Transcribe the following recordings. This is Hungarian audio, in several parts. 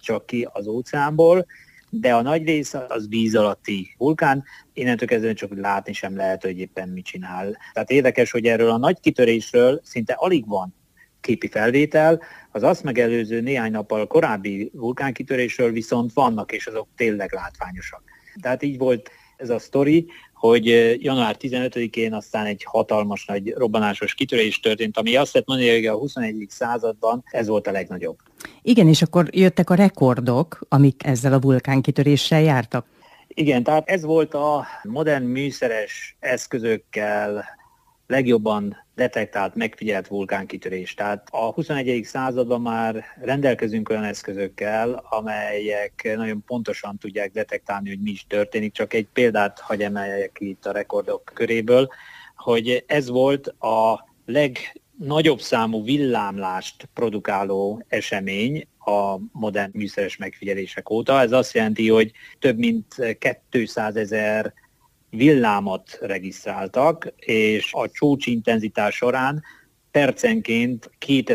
csak ki az óceánból, de a nagy rész az víz alatti vulkán, innentől kezdve csak látni sem lehet, hogy éppen mit csinál. Tehát érdekes, hogy erről a nagy kitörésről szinte alig van képi felvétel, az azt megelőző néhány nappal korábbi vulkánkitörésről viszont vannak, és azok tényleg látványosak. Tehát így volt ez a sztori, hogy január 15-én aztán egy hatalmas nagy robbanásos kitörés történt, ami azt lehet mondani, hogy a 21. században ez volt a legnagyobb. Igen, és akkor jöttek a rekordok, amik ezzel a vulkánkitöréssel jártak. Igen, tehát ez volt a modern műszeres eszközökkel legjobban detektált, megfigyelt vulkánkitörés. Tehát a 21. században már rendelkezünk olyan eszközökkel, amelyek nagyon pontosan tudják detektálni, hogy mi is történik. Csak egy példát hagy emeljek ki itt a rekordok köréből, hogy ez volt a legnagyobb számú villámlást produkáló esemény a modern műszeres megfigyelések óta. Ez azt jelenti, hogy több mint 200 000 villámot regisztráltak, és a csúcsintenzitás során percenként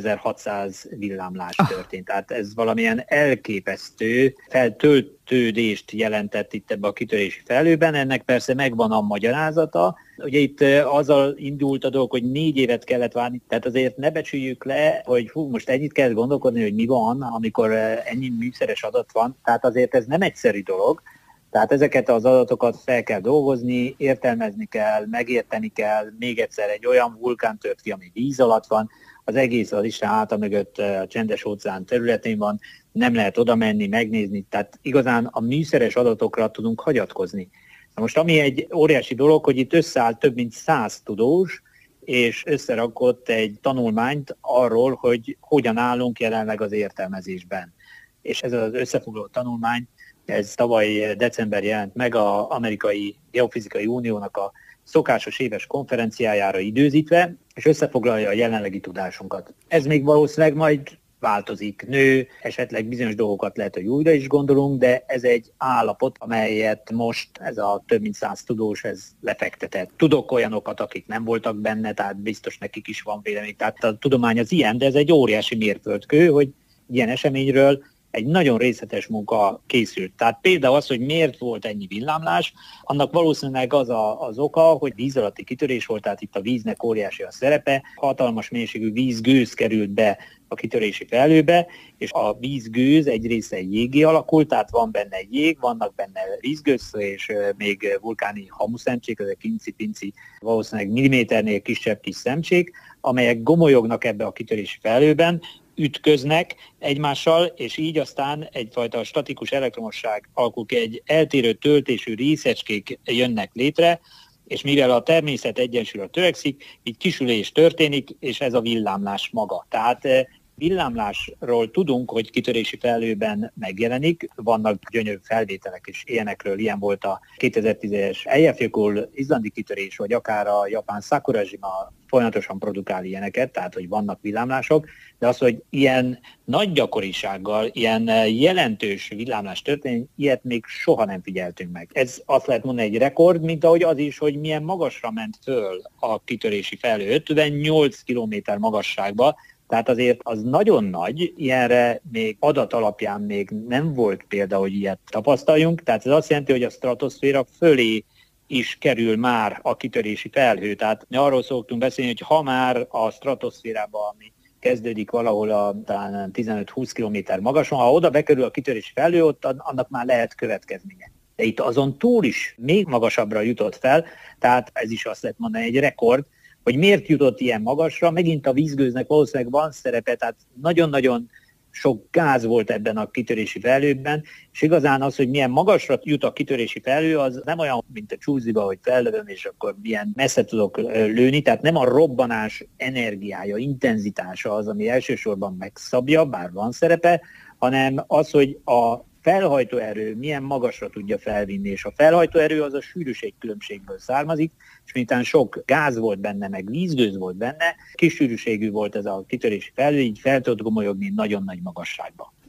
2600 villámlás történt. Tehát ez valamilyen elképesztő feltöltődést jelentett itt ebbe a kitörési felhőben. Ennek persze megvan a magyarázata. Ugye itt azzal indult a dolog, hogy 4 évet kellett várni, tehát azért ne becsüljük le, hogy most ennyit kell gondolkodni, hogy mi van, amikor ennyi műszeres adat van. Tehát azért ez nem egyszerű dolog. Tehát ezeket az adatokat fel kell dolgozni, értelmezni kell, megérteni kell, még egyszer egy olyan vulkán tört ki, ami víz alatt van, az egész az Isten háta mögött a csendes óceán területén van, nem lehet oda menni, megnézni, tehát igazán a műszeres adatokra tudunk hagyatkozni. Na most ami egy óriási dolog, hogy itt összeállt több mint 100 tudós, és összerakott egy tanulmányt arról, hogy hogyan állunk jelenleg az értelmezésben. És ez az összefoglaló tanulmány, ez tavaly december jelent meg az Amerikai Geofizikai Uniónak a szokásos éves konferenciájára időzítve, és összefoglalja a jelenlegi tudásunkat. Ez még valószínűleg majd változik, nő, esetleg bizonyos dolgokat lehet, hogy újra is gondolunk, de ez egy állapot, amelyet most ez a több mint 100 tudós ez lefektetett. Tudok olyanokat, akik nem voltak benne, tehát biztos nekik is van vélemény. Tehát a tudomány az ilyen, de ez egy óriási mérföldkő, hogy ilyen eseményről egy nagyon részletes munka készült. Tehát például az, hogy miért volt ennyi villámlás, annak valószínűleg az oka, hogy víz alatti kitörés volt, tehát itt a víznek óriási a szerepe, hatalmas mennyiségű vízgőz került be a kitörési felhőbe, és a vízgőz egy része jégé alakult, tehát van benne jég, vannak benne vízgőz, és még vulkáni hamuszemcsék, ezek inci-pinci, valószínűleg milliméternél kisebb kis szemcsék, amelyek gomolyognak ebbe a kitörési felhőben, ütköznek egymással, és így aztán egyfajta statikus elektromosság alakul ki, egy eltérő töltésű részecskék jönnek létre, és mivel a természet egyensúlyra törekszik, így kisülés történik, és ez a villámlás maga. Tehát villámlásról tudunk, hogy kitörési felhőben megjelenik, vannak gyönyörű felvételek is ilyenekről, ilyen volt a 2010-es Eyjafjallajökull izlandi kitörés, vagy akár a japán Sakurajima folyamatosan produkál ilyeneket, tehát hogy vannak villámlások, de az, hogy ilyen nagy gyakorisággal, ilyen jelentős villámlás történik, ilyet még soha nem figyeltünk meg. Ez azt lehet mondani egy rekord, mint ahogy az is, hogy milyen magasra ment föl a kitörési felhő, 58 km magasságba, tehát azért az nagyon nagy, ilyenre még adat alapján még nem volt példa, hogy ilyet tapasztaljunk, tehát ez azt jelenti, hogy a stratoszféra fölé is kerül már a kitörési felhő. Tehát mi arról szoktunk beszélni, hogy ha már a stratoszférában, ami kezdődik valahol talán 15-20 km magason, ha oda bekerül a kitörési felhő, ott annak már lehet következménye. De itt azon túl is még magasabbra jutott fel, tehát ez is azt lehet mondani egy rekord, hogy miért jutott ilyen magasra, megint a vízgőznek valószínűleg van szerepe, tehát nagyon-nagyon sok gáz volt ebben a kitörési felhőben, és igazán az, hogy milyen magasra jut a kitörési felhő, az nem olyan, mint a csúsziba, hogy fellövöm, és akkor milyen messze tudok lőni, tehát nem a robbanás energiája, intenzitása az, ami elsősorban megszabja, bár van szerepe, hanem az, hogy a felhajtóerő milyen magasra tudja felvinni, és a felhajtóerő az a sűrűségkülönbségből származik, és miután sok gáz volt benne, meg vízgőz volt benne, kis sűrűségű volt ez a kitörési felhő, így fel tudott gomolyogni nagyon nagy magasságba.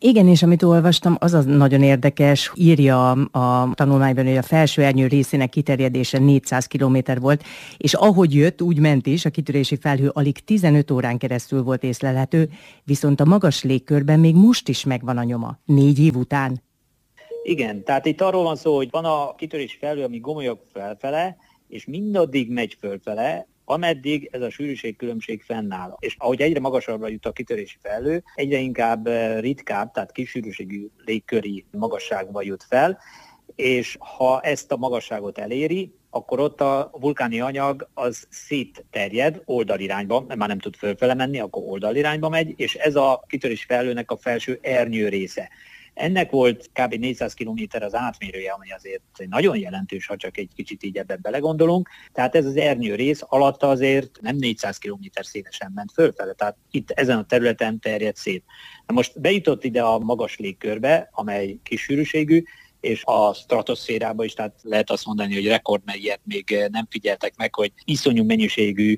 Igen, és amit olvastam, az nagyon érdekes, írja a tanulmányban, hogy a felső ernyő részének kiterjedése 400 kilométer volt, és ahogy jött, úgy ment is, a kitörési felhő alig 15 órán keresztül volt észlelhető, viszont a magas légkörben még most is megvan a nyoma, 4 év után. Igen, tehát itt arról van szó, hogy van a kitörési felhő, ami gomolyog felfele, és mindaddig megy fölfele, ameddig ez a sűrűségkülönbség fennáll. És ahogy egyre magasabbra jut a kitörési felhő, egyre inkább ritkább, tehát kis sűrűségű légköri magasságba jut fel, és ha ezt a magasságot eléri, akkor ott a vulkáni anyag az szétterjed oldalirányba, már nem tud fölfele menni, akkor oldalirányba megy, és ez a kitörési felhőnek a felső ernyő része. Ennek volt kb. 400 km az átmérője, ami azért nagyon jelentős, ha csak egy kicsit így ebbe belegondolunk. Tehát ez az ernyő rész alatta azért nem 400 km szélesen ment fölfele, tehát itt ezen a területen terjed szét. Na most bejutott ide a magas légkörbe, amely kis sűrűségű, és a stratoszférába is, tehát lehet azt mondani, hogy rekord, mert ilyet még nem figyeltek meg, hogy iszonyú mennyiségű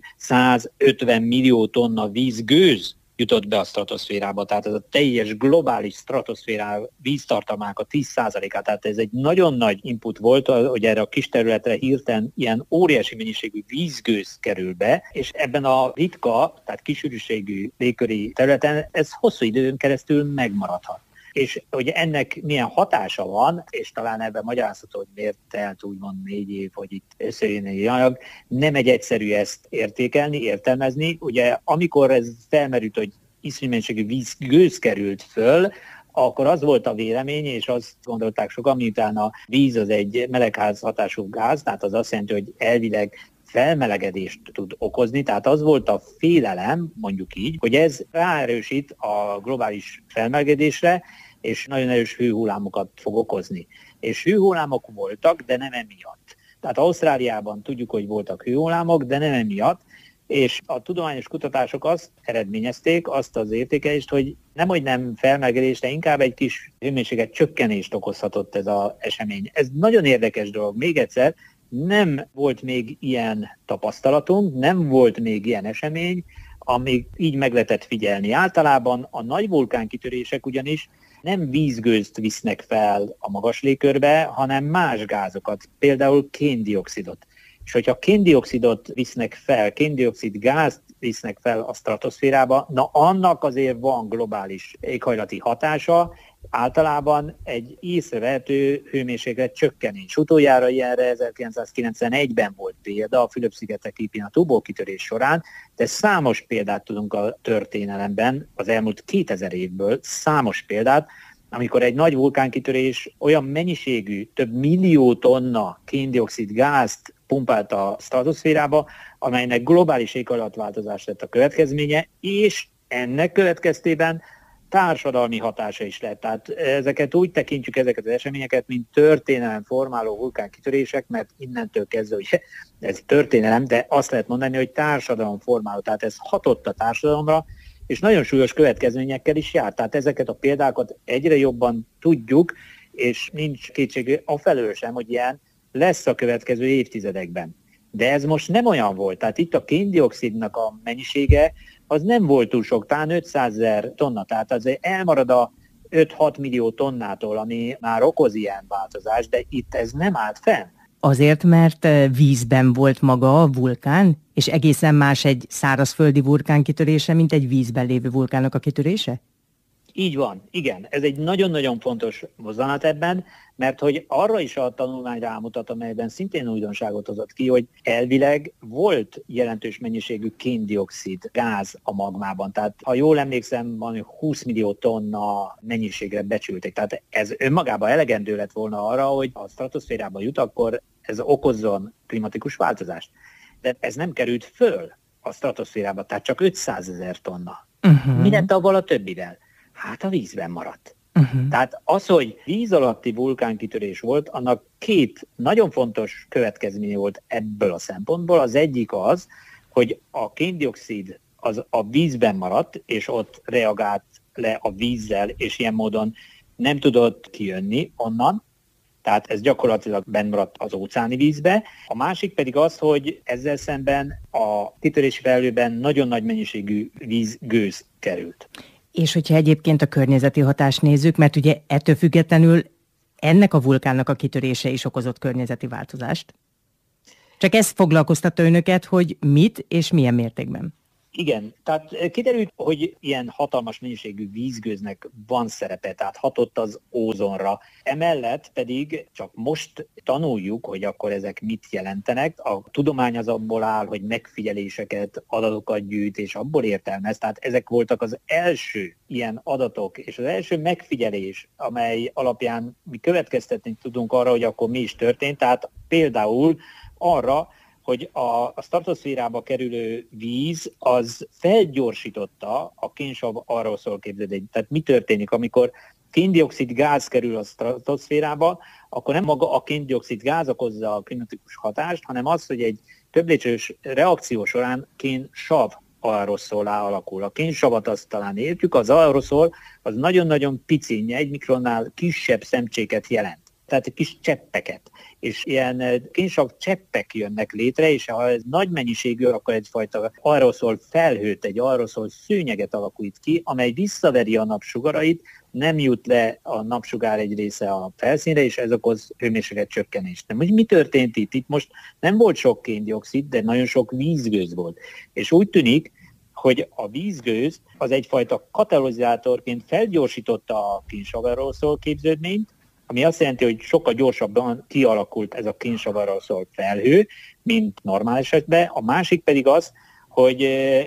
150 millió tonna vízgőz jutott be a stratoszférába, tehát ez a teljes globális stratoszféra víztartalmának a 10%-át, tehát ez egy nagyon nagy input volt, hogy erre a kis területre hirtelen ilyen óriási mennyiségű vízgőz kerül be, és ebben a ritka, tehát kisűrűségű légköri területen ez hosszú időn keresztül megmaradhat. És hogy ennek milyen hatása van, és talán ebben magyarázható, hogy miért telt úgymond 4 év, hogy itt összejön egy anyag, nem egy egyszerű ezt értékelni, értelmezni. Ugye amikor ez felmerült, hogy iszonyú mennyiségű vízgőz került föl, akkor az volt a vélemény, és azt gondolták sokan, miután a víz az egy melegházhatású gáz, tehát az azt jelenti, hogy elvileg felmelegedést tud okozni, tehát az volt a félelem, mondjuk így, hogy ez ráerősít a globális felmelegedésre, és nagyon erős hőhullámokat fog okozni. És hőhullámok voltak, de nem emiatt. Tehát Ausztráliában tudjuk, hogy voltak hőhullámok, de nem emiatt, és a tudományos kutatások azt eredményezték, azt az értékelést, hogy nem felmelegedés, de inkább egy kis hőmérséklet csökkenést okozhatott ez az esemény. Ez nagyon érdekes dolog. Még egyszer, nem volt még ilyen tapasztalatunk, nem volt még ilyen esemény, amíg így meg lehetett figyelni. Általában a nagy vulkánkitörések ugyanis nem vízgőzt visznek fel a magas légkörbe, hanem más gázokat, például kén-dioxidot. És hogyha kén-dioxidot visznek fel, kén-dioxid gázt visznek fel a stratoszférába, na annak azért van globális éghajlati hatása, általában egy észrevehető hőmérséklet csökkenés. Utoljára ilyenre 1991-ben volt példa a Fülöp-szigetek Pinatubo kitörés során, de számos példát tudunk a történelemben, az elmúlt 2000 évből számos példát, amikor egy nagy vulkánkitörés olyan mennyiségű, több millió tonna kén-dioxid gázt pumpált a stratoszférába, amelynek globális éghajlatváltozás lett a következménye, és ennek következtében társadalmi hatása is lett. Tehát ezeket úgy tekintjük, ezeket az eseményeket, mint történelem formáló vulkánkitörések, mert innentől kezdve, hogy ez történelem, de azt lehet mondani, hogy társadalom formáló, tehát ez hatott a társadalomra, és nagyon súlyos következményekkel is jár. Tehát ezeket a példákat egyre jobban tudjuk, és nincs kétség afelől sem, hogy ilyen lesz a következő évtizedekben. De ez most nem olyan volt. Tehát itt a kén-dioxidnak a mennyisége az nem volt túl sok, talán 500 000 tonna, tehát azért elmarad a 5-6 millió tonnától, ami már okoz ilyen változást, de itt ez nem állt fenn. Azért, mert vízben volt maga a vulkán, és egészen más egy szárazföldi vulkán kitörése, mint egy vízben lévő vulkánnak a kitörése? Így van, igen. Ez egy nagyon-nagyon fontos mozzanat ebben, mert hogy arra is a tanulmány rámutat, amelyben szintén újdonságot hozott ki, hogy elvileg volt jelentős mennyiségű kén-dioxid gáz a magmában. Tehát ha jól emlékszem, van 20 millió tonna mennyiségre becsülték. Tehát ez önmagában elegendő lett volna arra, hogy a stratoszférába jut, akkor ez okozzon klimatikus változást. De ez nem került föl a stratoszférába, tehát csak 500 000 tonna. Mi lett avval a többivel? Hát a vízben maradt. Tehát az, hogy víz alatti vulkánkitörés volt, annak két nagyon fontos következménye volt ebből a szempontból. Az egyik az, hogy a kén-dioxid az a vízben maradt, és ott reagált le a vízzel, és ilyen módon nem tudott kijönni onnan. Tehát ez gyakorlatilag benn maradt az óceáni vízbe. A másik pedig az, hogy ezzel szemben a kitörési felhőben nagyon nagy mennyiségű vízgőz került. És hogyha egyébként a környezeti hatást nézzük, mert ugye ettől függetlenül ennek a vulkánnak a kitörése is okozott környezeti változást. Csak ez foglalkoztatta önöket, hogy mit és milyen mértékben? Igen, tehát kiderült, hogy ilyen hatalmas mennyiségű vízgőznek van szerepe, tehát hatott az ózonra. Emellett pedig csak most tanuljuk, hogy akkor ezek mit jelentenek. A tudomány az abból áll, hogy megfigyeléseket, adatokat gyűjt, és abból értelmez. Tehát ezek voltak az első ilyen adatok, és az első megfigyelés, amely alapján mi következtetni tudunk arra, hogy akkor mi is történt. Tehát például arra, hogy a stratoszférába kerülő víz az felgyorsította a kénsav aeroszol képződést. Tehát mi történik, amikor kén-dioxid gáz kerül a stratoszférába, akkor nem maga a kén-dioxid gáz okozza a klimatikus hatást, hanem az, hogy egy több lépcsős reakció során kénsav aeroszolá alakul. A kénsavat azt talán értjük, az aeroszol az nagyon-nagyon pici, egy mikronnál kisebb szemcséket jelent. Tehát kis cseppeket. És ilyen kénsav cseppek jönnek létre, és ha ez nagy mennyiségű, akkor egyfajta aeroszol felhőt, egy aeroszol szőnyeget alakít ki, amely visszaveri a napsugarait, nem jut le a napsugár egy része a felszínre, és ez okoz hőmérséklet csökkenést. De mi történt itt? Itt most nem volt sok kén-dioxid, de nagyon sok vízgőz volt. És úgy tűnik, hogy a vízgőz az egyfajta katalizátorként felgyorsította a kénsav aeroszol képződményt, ami azt jelenti, hogy sokkal gyorsabban kialakult ez a kénsav aeroszol felhő, mint normál esetben. A másik pedig az, hogy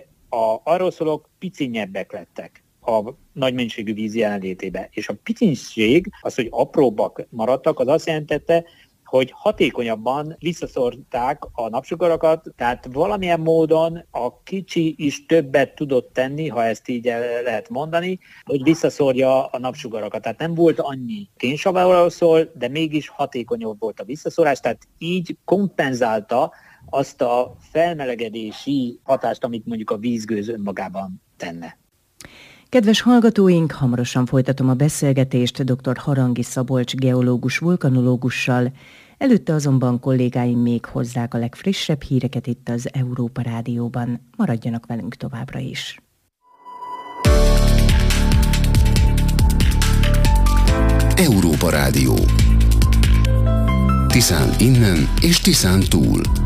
az aeroszolok picinyebbek lettek a nagy mennyiségű víz jelenlétében. És a picinség, az, hogy apróbbak maradtak, az azt jelentette, hogy hatékonyabban visszaszorták a napsugarakat, tehát valamilyen módon a kicsi is többet tudott tenni, ha ezt így lehet mondani, hogy visszaszorja a napsugarakat. Tehát nem volt annyi kénsav aeroszol, de mégis hatékonyabb volt a visszaszorás, tehát így kompenzálta azt a felmelegedési hatást, amit mondjuk a vízgőz önmagában tenne. Kedves hallgatóink, hamarosan folytatom a beszélgetést dr. Harangi Szabolcs geológus vulkanológussal, előtte azonban kollégáim még hozzák a legfrissebb híreket itt az Európa Rádióban. Maradjanak velünk továbbra is. Európa Rádió. Tiszán innen és Tiszán túl.